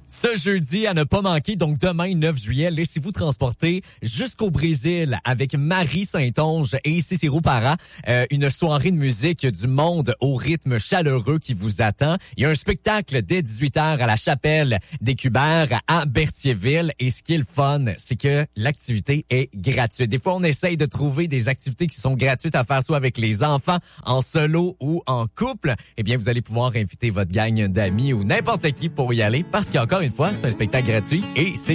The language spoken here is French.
Ce jeudi, à ne pas manquer, donc demain, 9 juillet, laissez-vous transporter jusqu'au Brésil avec Marie Saint-Onge et Cicero Para. Une soirée de musique du monde au rythme chaleureux qui vous attend. Il y a un spectacle dès 18h à la Chapelle des Cubères à Berthierville. Et ce qui est le fun, c'est que l'activité est gratuite. Des fois, on essaye de trouver des activités qui sont gratuites à faire soit avec les enfants, en solo ou en couple. Eh bien, vous allez pouvoir inviter votre gang d'amis ou n'importe qui pour y aller parce qu'il y a encore une fois, c'est un spectacle gratuit et c'est